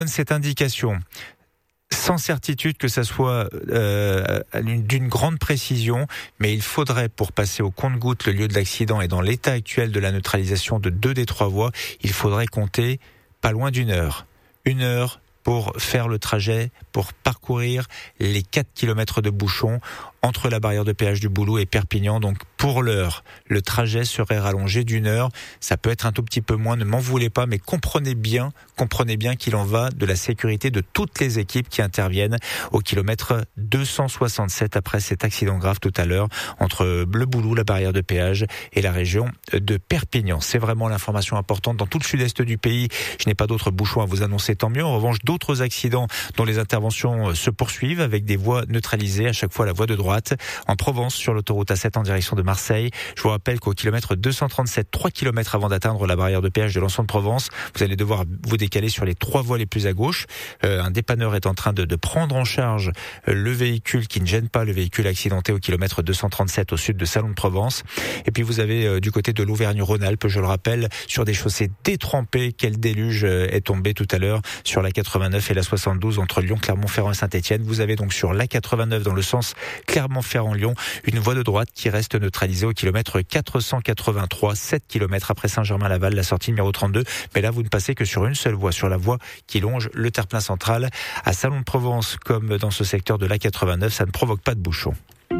Cette indication, sans certitude que ça soit d'une grande précision, mais il faudrait, pour passer au compte-gouttes le lieu de l'accident et dans l'état actuel de la neutralisation de 2 des 3 voies, il faudrait compter pas loin d'1 heure. 1 heure pour faire le trajet, pour parcourir les 4 kilomètres de bouchons entre la barrière de péage du Boulou et Perpignan. Donc pour l'heure, le trajet serait rallongé d'1 heure. Ça peut être un tout petit peu moins, ne m'en voulez pas, mais comprenez bien qu'il en va de la sécurité de toutes les équipes qui interviennent au kilomètre 267 après cet accident grave tout à l'heure entre le Boulou, la barrière de péage et la région de Perpignan. C'est vraiment l'information importante. Dans tout le sud-est du pays, je n'ai pas d'autres bouchons à vous annoncer, tant mieux. En revanche, d'autres accidents dont les interventions se poursuivent avec des voies neutralisées, à chaque fois la voie de droite. En Provence, sur l'autoroute A7 en direction de Marseille. Je vous rappelle qu'au kilomètre 237, 3 km avant d'atteindre la barrière de péage de Lançon de Provence, vous allez devoir vous décaler sur les 3 voies les plus à gauche. Un dépanneur est en train de prendre en charge le véhicule qui ne gêne pas le véhicule accidenté au kilomètre 237 au sud de Salon de Provence. Et puis vous avez du côté de l'Auvergne-Rhône-Alpes, je le rappelle, sur des chaussées détrempées, quel déluge est tombé tout à l'heure sur la 89 et la 72 entre Lyon, Clermont-Ferrand et Saint-Étienne. Vous avez donc sur la 89 dans le sens Clermont-Ferrand-Lyon, une voie de droite qui reste neutralisée au kilomètre 483, 7 km après Saint-Germain-Laval, la sortie numéro 32. Mais là, vous ne passez que sur une seule voie, sur la voie qui longe le terre-plein central. À Salon de Provence, comme dans ce secteur de la 89, ça ne provoque pas de bouchons.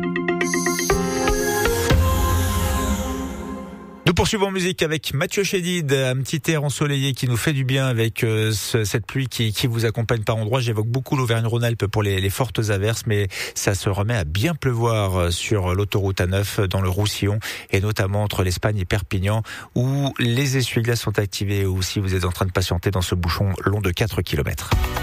Nous poursuivons en musique avec Mathieu Chédid, un petit air ensoleillé qui nous fait du bien avec cette pluie qui vous accompagne par endroits. J'évoque beaucoup l'Auvergne-Rhône-Alpes pour les fortes averses, mais ça se remet à bien pleuvoir sur l'autoroute A9 dans le Roussillon et notamment entre l'Espagne et Perpignan où les essuie-glaces sont activés ou si vous êtes en train de patienter dans ce bouchon long de 4 km.